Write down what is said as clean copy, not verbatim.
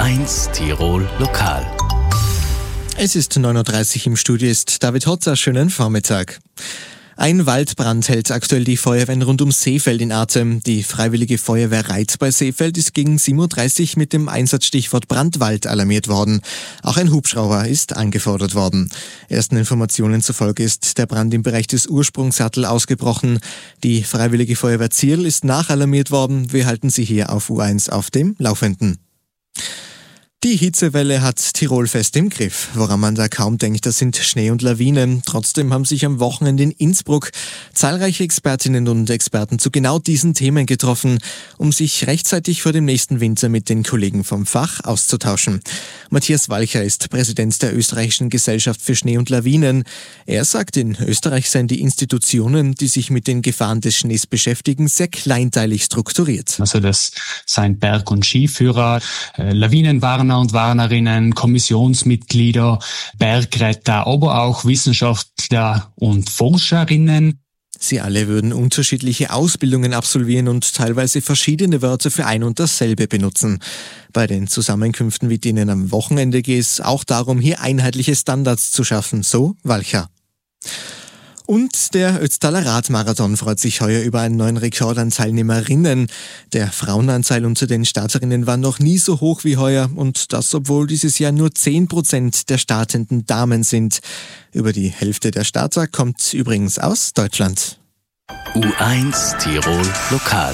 U1 Tirol Lokal. Es ist 9.30 Uhr, im Studio ist David Hotzer. Schönen Vormittag. Ein Waldbrand hält aktuell die Feuerwehren rund um Seefeld in Atem. Die Freiwillige Feuerwehr Reit bei Seefeld ist gegen 7.30 Uhr mit dem Einsatzstichwort Brandwald alarmiert worden. Auch ein Hubschrauber ist angefordert worden. Ersten Informationen zufolge ist der Brand im Bereich des Ursprungssattel ausgebrochen. Die Freiwillige Feuerwehr Zierl ist nachalarmiert worden. Wir halten Sie hier auf U1 auf dem Laufenden. Die Hitzewelle hat Tirol fest im Griff. Woran man da kaum denkt, das sind Schnee und Lawinen. Trotzdem haben sich am Wochenende in Innsbruck zahlreiche Expertinnen und Experten zu genau diesen Themen getroffen, um sich rechtzeitig vor dem nächsten Winter mit den Kollegen vom Fach auszutauschen. Matthias Walcher ist Präsident der Österreichischen Gesellschaft für Schnee und Lawinen. Er sagt, in Österreich seien die Institutionen, die sich mit den Gefahren des Schnees beschäftigen, sehr kleinteilig strukturiert. Also das seien Berg- und Skiführer, Lawinenwarner und Warnerinnen, Kommissionsmitglieder, Bergretter, aber auch Wissenschaftler und Forscherinnen. Sie alle würden unterschiedliche Ausbildungen absolvieren und teilweise verschiedene Wörter für ein und dasselbe benutzen. Bei den Zusammenkünften wie denen am Wochenende geht es auch darum, hier einheitliche Standards zu schaffen, so Walcher. Und der Ötztaler Radmarathon freut sich heuer über einen neuen Rekord an Teilnehmerinnen. Der Frauenanteil unter den Starterinnen war noch nie so hoch wie heuer und das, obwohl dieses Jahr nur 10% der startenden Damen sind. Über die Hälfte der Starter kommt übrigens aus Deutschland. U1 Tirol Lokal.